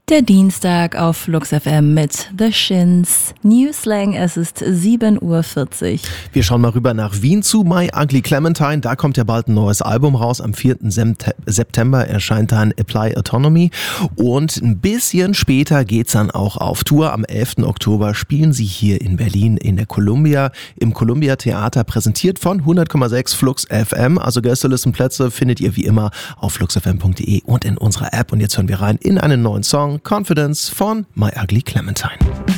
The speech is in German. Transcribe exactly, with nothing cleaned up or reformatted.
Der Dienstag auf Flux F M mit The Shins. New Slang, es ist sieben Uhr vierzig. Wir schauen mal rüber nach Wien zu My Ugly Clementine. Da kommt ja bald ein neues Album raus. Am vierten September erscheint dann Apply Autonomy. Und ein bisschen später geht's dann auch auf Tour. Am elften Oktober spielen sie hier in Berlin in der Columbia, im Columbia Theater, präsentiert von hundert Komma sechs Flux F M. Also Gästelistenplätze findet ihr wie immer auf flux f m punkt d e und in unserer App. Und jetzt hören wir rein in einen neuen Song, Confidence von My Ugly Clementine.